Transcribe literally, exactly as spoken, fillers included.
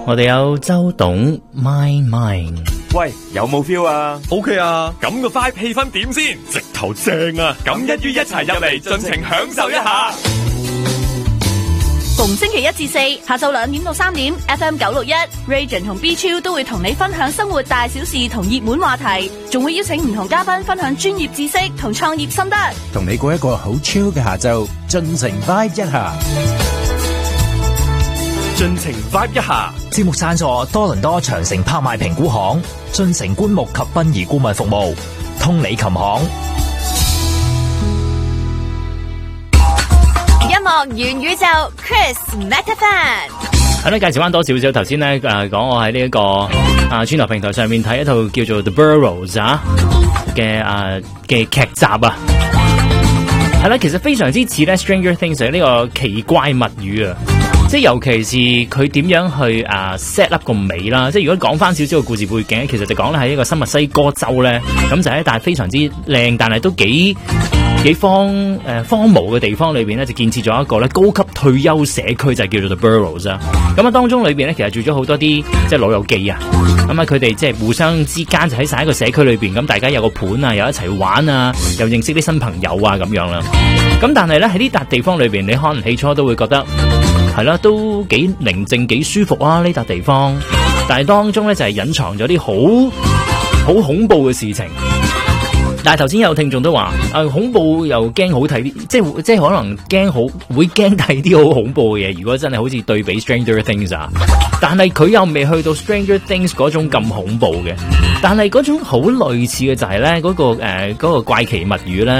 我哋有周董 My Mind。 喂，有冇 feel 啊 ？OK 啊，咁個 vibe 氣氛點先？直頭正啊！咁一於一齊入嚟，盡情享受一下。 逢星期一至四下晝兩點到三點 ，F M 九六一 Radiant 同 B 超都會同你分享生活大小事同熱門話題，仲會邀請唔同嘉賓分享專業知識同創業心得， 同你過一個好 chill 嘅下晝，盡情 vibe 一下。 盡情 vibe 一下。 節目贊助多倫多長城拍賣評估行、進城棺木及殯儀顧問服務、通理琴行。 音樂元宇宙 Chris Metafan。 係啦，介紹翻多少少頭先咧誒講我喺呢一個啊串流平台上面睇一套叫做 The Burrows 啊嘅啊嘅劇集啊。係啦，其實非常之似咧 Stranger Things 呢個奇怪物語啊。即係尤其是佢點樣去啊 set up 個尾啦，即係如果講翻少少個故事背景，其實就講咧喺一個新墨西哥州咧，咁就喺一笪非常之靚，但係都幾幾荒誒、呃、荒蕪嘅地方裏邊咧，就建設咗一個咧高級退休社區，就係叫做 The Burrows 啊。咁啊當中裏邊咧，其實住咗好多啲即係老友記啊，咁啊佢哋即係互相之間就喺晒一個社區裏邊，咁大家有個伴啊，又一齊玩啊，又認識啲新朋友啊咁樣啦。咁但係咧喺呢笪地方裏邊，你可能起初都會覺得。係啦，都幾寧靜幾舒服啊！呢笪地方，但係當中咧就係隱藏咗啲好好恐怖嘅事情。但係頭先有聽眾都話，啊恐怖又驚好睇啲，即係即係可能驚好會驚睇啲好恐怖嘅嘢。如果真係好似對比 Stranger Things 啊，但係佢又未去到 Stranger Things 嗰種咁恐怖嘅。但係嗰種好類似嘅就係咧嗰個誒嗰個怪奇物語咧。